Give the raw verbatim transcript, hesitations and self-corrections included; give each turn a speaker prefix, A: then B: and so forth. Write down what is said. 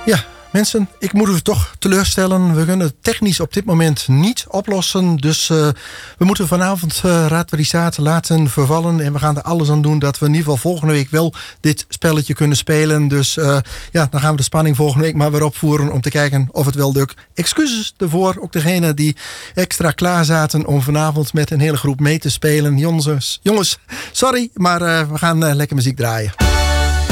A: Ja, mensen, ik moet u toch teleurstellen. We kunnen het technisch op dit moment niet oplossen. Dus uh, we moeten vanavond uh, Raad waar die staat laten vervallen. En we gaan er alles aan doen dat we in ieder geval volgende week wel dit spelletje kunnen spelen. Dus uh, ja, dan gaan we de spanning volgende week maar weer opvoeren om te kijken of het wel lukt. Excuses ervoor, ook degene die extra klaar zaten om vanavond met een hele groep mee te spelen. Jongens, jongens sorry, maar uh, we gaan uh, lekker muziek draaien.